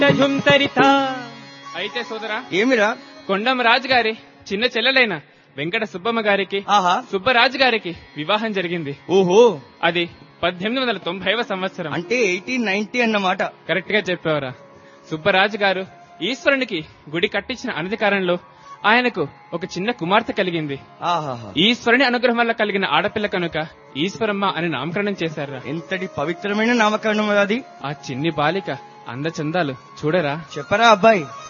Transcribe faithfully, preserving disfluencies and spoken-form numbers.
అయితే సోదరా, ఏమిరా? కొండమ రాజు గారి చిన్న చెల్లెలైన వెంకట సుబ్బమ్మ గారికి ఆహా సుబ్బరాజు గారికి వివాహం జరిగింది. ఓహో, అది పద్దెనిమిది వందల తొంభైవ సంవత్సరం. అంటే ఎయిటీన్ నైన్టీ అన్నమాట. కరెక్ట్ గా చెప్పావరా. సుబ్బరాజు గారు ఈశ్వరునికి గుడి కట్టించిన అనధికారంలో ఆయనకు ఒక చిన్న కుమార్తె కలిగింది. ఆహాహా, ఈశ్వరుని అనుగ్రహం వల్ల కలిగిన ఆడపిల్ల కనుక ఈశ్వరమ్మ అని నామకరణం చేశారా. ఎంతటి పవిత్రమైన నామకరణం అది. ఆ చిన్ని బాలిక అందచందాలు చూడరా. చెప్పరా అబ్బాయి.